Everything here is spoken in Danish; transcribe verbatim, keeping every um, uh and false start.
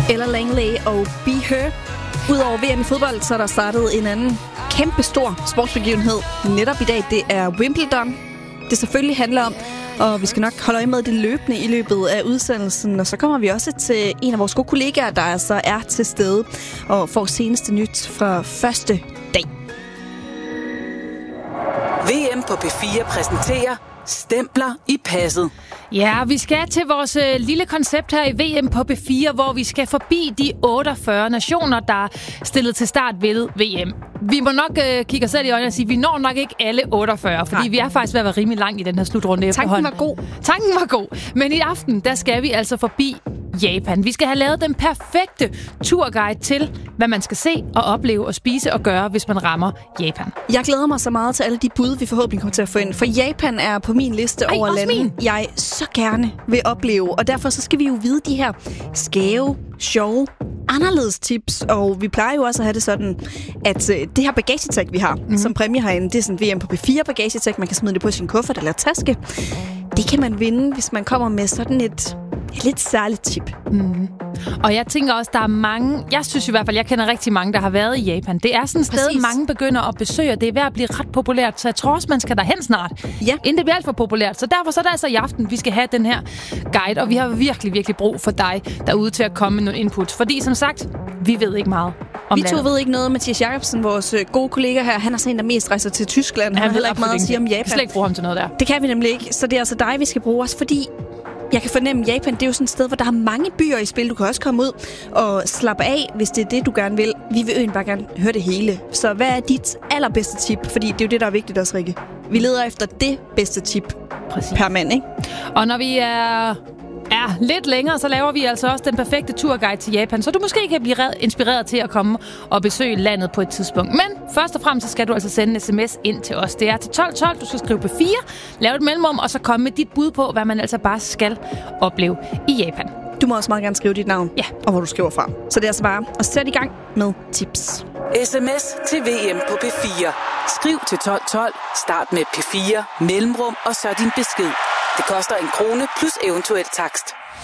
Ella Langley og Be Her. Udover V M i fodbold, så er der startet en anden kæmpestor sportsbegivenhed netop i dag. Det er Wimbledon. Det selvfølgelig handler om, og vi skal nok holde øje med det løbende i løbet af udsendelsen. Og så kommer vi også til en af vores gode kollegaer, der altså er til stede og får seneste nyt fra første dag. V M på P fire præsenterer Stempler i passet. Ja, vi skal til vores øh, lille koncept her i V M på P fire, hvor vi skal forbi de otteogfyrre nationer, der er stillet til start ved V M. Vi må nok øh, kigge os selv i øjnene og sige, at vi når nok ikke alle otteogfyrre, fordi Nej. vi er faktisk ved at være rimelig langt i den her slutrunde. Tanken var god. Tanken var god. Men i aften, der skal vi altså forbi Japan. Vi skal have lavet den perfekte turguide til, hvad man skal se og opleve og spise og gøre, hvis man rammer Japan. Jeg glæder mig så meget til alle de bud, vi forhåbentlig kommer til at få ind. For Japan er på min liste Ej, over lande, min. jeg så gerne vil opleve. Og derfor så skal vi jo vide de her skæve, sjove, anderledes tips. Og vi plejer jo også at have det sådan, at øh, det her bagagetag, vi har mm. som præmie herinde, det er sådan V M på P fire bagagetag. Man kan smide det på sin kuffert eller taske. Det kan man vinde, hvis man kommer med sådan et et lidt særligt tip. Mm. Og jeg tænker også, der er mange, jeg synes i hvert fald, jeg kender rigtig mange, der har været i Japan. Det er sådan et sted, Præcis. mange begynder at besøge, og det er ved at blive ret populært, så jeg tror også, man skal derhen snart, ja. inden det bliver alt for populært. Så derfor så er det altså i aften, vi skal have den her guide, og vi har virkelig, virkelig brug for dig derude til at komme med noget input. Fordi som sagt, vi ved ikke meget om Vi to landet. ved ikke noget. Mathias Jacobsen, vores gode kollega her, han er sådan en, der mest rejser til Tyskland. Han har heller ikke meget at sige om Japan. Vi kan slet ikke bruge ham til noget der. Det kan vi nemlig ikke, så det er altså dig, vi skal bruge os, fordi jeg kan fornemme, at Japan, det er jo sådan et sted, hvor der er mange byer i spil. Du kan også komme ud og slappe af, hvis det er det, du gerne vil. Vi vil jo bare gerne høre det hele. Så hvad er dit allerbedste tip? Fordi det er jo det, der er vigtigt også, Rikke. Vi leder efter det bedste tip Præcis. per mand, ikke? Og når vi er... Ja, lidt længere, så laver vi altså også den perfekte turguide til Japan, så du måske kan blive inspireret til at komme og besøge landet på et tidspunkt. Men først og fremmest så skal du altså sende en sms ind til os. Det er til tolv tolv, du skal skrive P fire, lave et mellemrum, og så komme med dit bud på, hvad man altså bare skal opleve i Japan. Du må også meget gerne skrive dit navn, ja. og hvor du skriver fra. Så det er altså bare at sætte i gang med tips. sms til V M på P fire. Skriv til tolv tolv, start med P fire, mellemrum og så din besked. Det koster en krone plus eventuel takst.